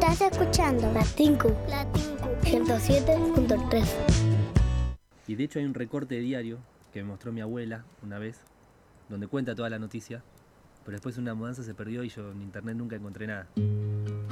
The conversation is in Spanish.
Estás escuchando Latincu Latincu 107.3. Y de hecho hay un recorte de diario que me mostró mi abuela una vez, donde cuenta toda la noticia, pero después una mudanza se perdió y yo en internet nunca encontré nada.